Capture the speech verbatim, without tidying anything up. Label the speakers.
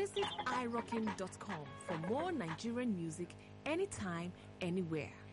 Speaker 1: Visit i rockin dot com for more Nigerian music anytime, anywhere.